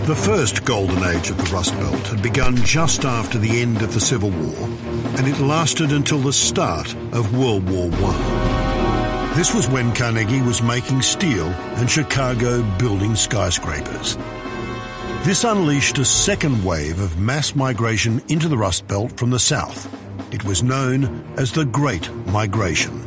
The first golden age of the Rust Belt had begun just after the end of the Civil War, and it lasted until the start of World War I. This was when Carnegie was making steel and Chicago building skyscrapers. This unleashed a second wave of mass migration into the Rust Belt from the south. It was known as the Great Migration.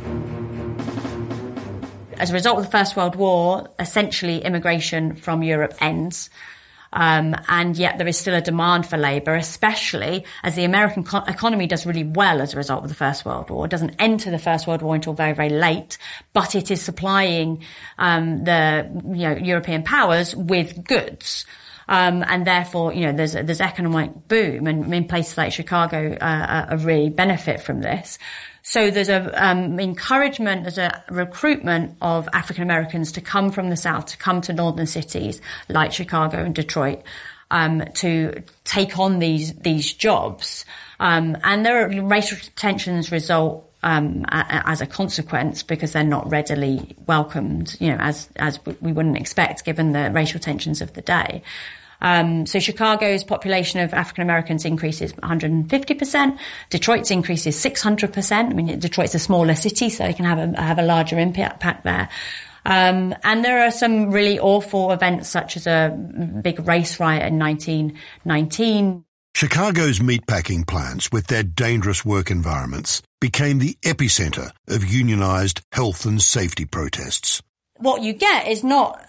As a result of the First World War, essentially immigration from Europe ends. And yet there is still a demand for labour, especially as the American economy does really well as a result of the First World War. It doesn't enter the First World War until very, very late, but it is supplying European powers with goods. And therefore, there's economic boom, and in places like Chicago really benefit from this. So there's a encouragement, there's a recruitment of African Americans to come from the South, to come to northern cities like Chicago and Detroit, to take on these jobs. And there are racial tensions result as a consequence, because they're not readily welcomed, as we wouldn't expect given the racial tensions of the day. So Chicago's population of African Americans increases 150%. Detroit's increases 600%. I mean, Detroit's a smaller city, so they can have a larger impact there. And there are some really awful events, such as a big race riot in 1919. Chicago's meatpacking plants, with their dangerous work environments, became the epicenter of unionized health and safety protests. What you get is not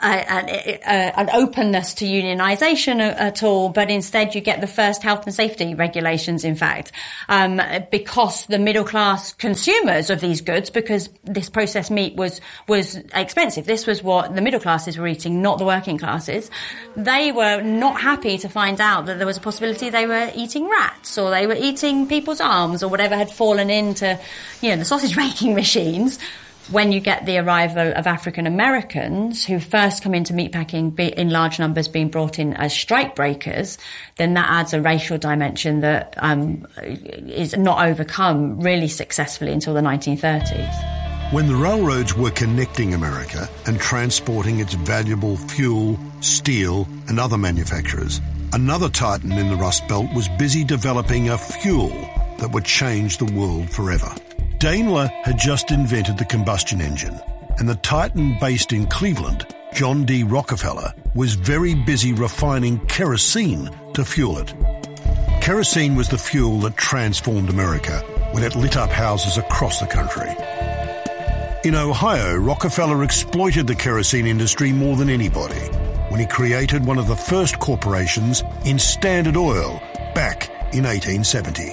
an openness to unionisation at all, but instead you get the first health and safety regulations, in fact, because the middle class consumers of these goods, because this processed meat was expensive. This was what the middle classes were eating, not the working classes. They were not happy to find out that there was a possibility they were eating rats, or they were eating people's arms, or whatever had fallen into, the sausage making machines. When you get the arrival of African Americans who first come into meatpacking in large numbers, being brought in as strike breakers, then that adds a racial dimension that is not overcome really successfully until the 1930s. When the railroads were connecting America and transporting its valuable fuel, steel and other manufacturers, another titan in the Rust Belt was busy developing a fuel that would change the world forever. Daimler had just invented the combustion engine, and the titan based in Cleveland, John D. Rockefeller, was very busy refining kerosene to fuel it. Kerosene was the fuel that transformed America when it lit up houses across the country. In Ohio, Rockefeller exploited the kerosene industry more than anybody when he created one of the first corporations in Standard Oil back in 1870.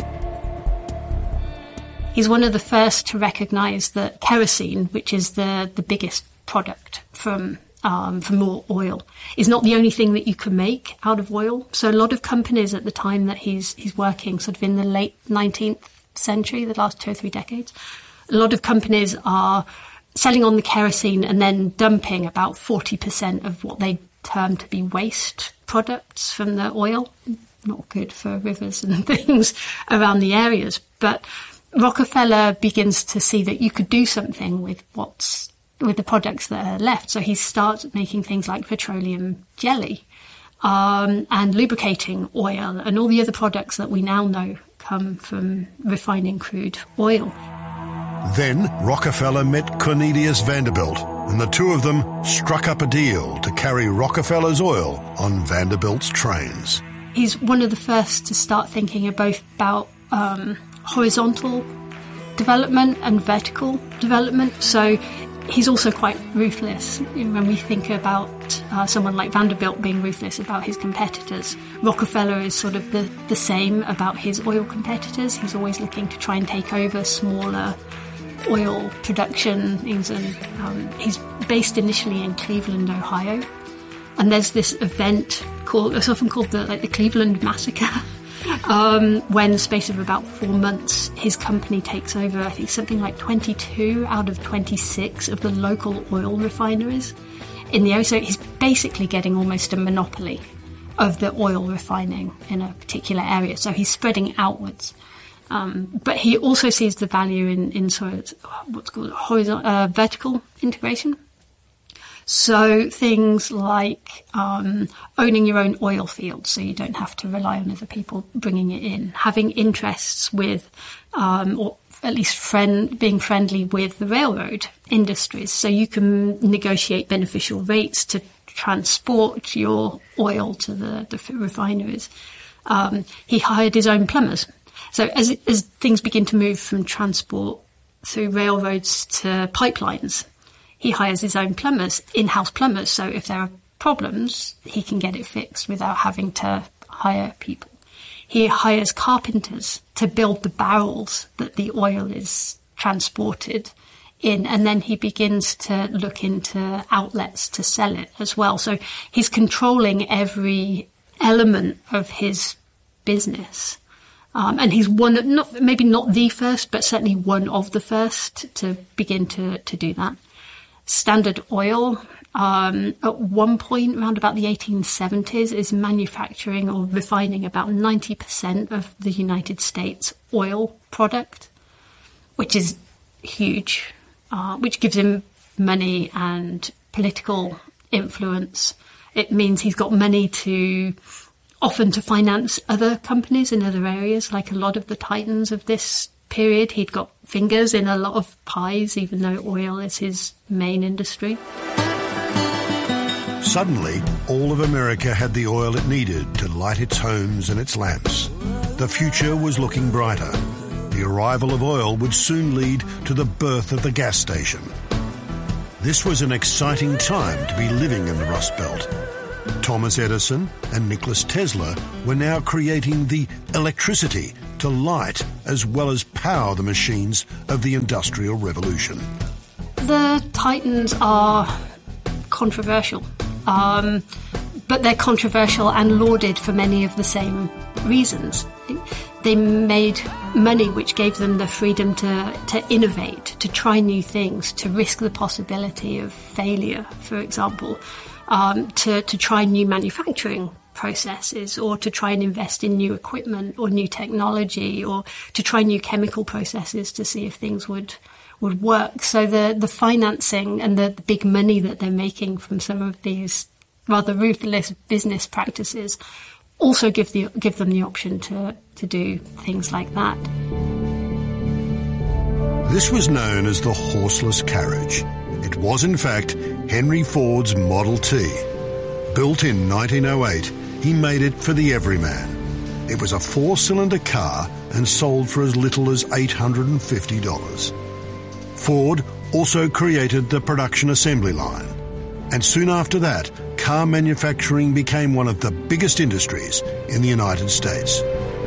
He's one of the first to recognise that kerosene, which is the biggest product from oil, is not the only thing that you can make out of oil. So a lot of companies at the time that he's working, sort of in the late 19th century, the last 2 or 3 decades, a lot of companies are selling on the kerosene and then dumping about 40% of what they term to be waste products from the oil. Not good for rivers and things around the areas, but Rockefeller begins to see that you could do something with the products that are left. So he starts making things like petroleum jelly, and lubricating oil, and all the other products that we now know come from refining crude oil. Then Rockefeller met Cornelius Vanderbilt, and the two of them struck up a deal to carry Rockefeller's oil on Vanderbilt's trains. He's one of the first to start thinking both about horizontal development and vertical development. So he's also quite ruthless. When we think about someone like Vanderbilt being ruthless about his competitors, Rockefeller is sort of the same about his oil competitors. He's always looking to try and take over smaller oil production. He's based initially in Cleveland, Ohio. And there's this event it's often called the Cleveland Massacre, when in the space of about 4 months, his company takes over, I think, something like 22 out of 26 of the local oil refineries in the area. So he's basically getting almost a monopoly of the oil refining in a particular area. So he's spreading outwards. But he also sees the value in sort of what's called vertical integration. So things like owning your own oil fields so you don't have to rely on other people bringing it in, having interests with, or at least being friendly with the railroad industries so you can negotiate beneficial rates to transport your oil to the refineries. He hired his own plumbers. So as things begin to move from transport through railroads to pipelines, he hires his own plumbers, in-house plumbers. So if there are problems, he can get it fixed without having to hire people. He hires carpenters to build the barrels that the oil is transported in, and then he begins to look into outlets to sell it as well. So he's controlling every element of his business. And he's maybe not the first, but certainly one of the first to begin to do that. Standard Oil, at one point around about the 1870s, is manufacturing or refining about 90% of the United States oil product, which is huge, which gives him money and political influence. It means he's got money often to finance other companies in other areas, like a lot of the titans of this period. He'd got fingers in a lot of pies, even though oil is his main industry. Suddenly, all of America had the oil it needed to light its homes and its lamps. The future was looking brighter. The arrival of oil would soon lead to the birth of the gas station. This was an exciting time to be living in the Rust Belt. Thomas Edison and Nikola Tesla were now creating the electricity to light as well as power the machines of the Industrial Revolution. The Titans are controversial, but they're controversial and lauded for many of the same reasons. They made money which gave them the freedom to innovate, to try new things, to risk the possibility of failure, for example. To try new manufacturing processes, or to try and invest in new equipment or new technology, or to try new chemical processes to see if things would work. So the financing and the big money that they're making from some of these rather ruthless business practices also give them the option to do things like that. This was known as the horseless carriage. It was, in fact, Henry Ford's Model T. Built in 1908, he made it for the everyman. It was a 4-cylinder car and sold for as little as $850. Ford also created the production assembly line. And soon after that, car manufacturing became one of the biggest industries in the United States.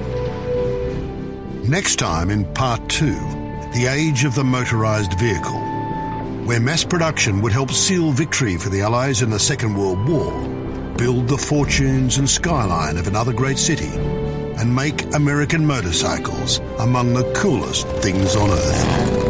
Next time in Part 2, the age of the motorised vehicle, where mass production would help seal victory for the Allies in the Second World War, build the fortunes and skyline of another great city, and make American motorcycles among the coolest things on earth.